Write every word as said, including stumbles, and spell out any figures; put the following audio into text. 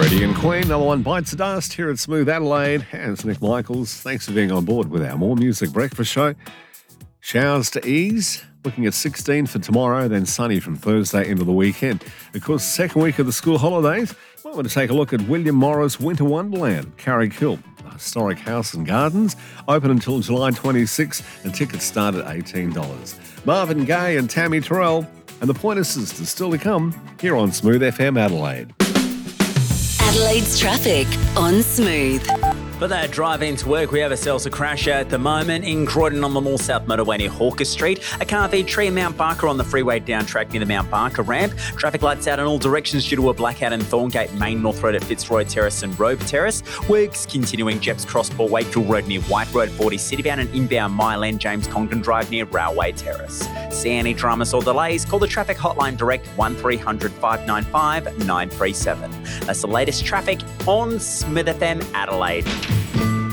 Freddie and Queen, another one bites the dust here at Smooth Adelaide. And it's Nick Michaels. Thanks for being on board with our More Music Breakfast show. Showers to ease, looking at sixteen for tomorrow, then sunny from Thursday into the weekend. Of course, second week of the school holidays, we're going to take a look at William Morris Winter Wonderland, Carrickhill. Historic house and gardens, open until July twenty-sixth, and tickets start at eighteen dollars. Marvin Gaye and Tammy Terrell and the Pointer Sisters still to come here on Smooth F M Adelaide. Adelaide's traffic on Smooth. For that drive into work, we have ourselves a crash at the moment in Croydon on the North-South Motorway near Hawker Street. A car feed tree in Mount Barker on the freeway down track near the Mount Barker ramp. Traffic lights out in all directions due to a blackout in Thorngate Main North Road at Fitzroy Terrace and Robe Terrace. Works continuing Jeps Crossbore Wakefield Road near White Road forty citybound and inbound Mile End James Conkin Drive near Railway Terrace. See any dramas or delays? Call the traffic hotline direct one three hundred five nine five nine three seven. That's the latest traffic on Smooth F M Adelaide.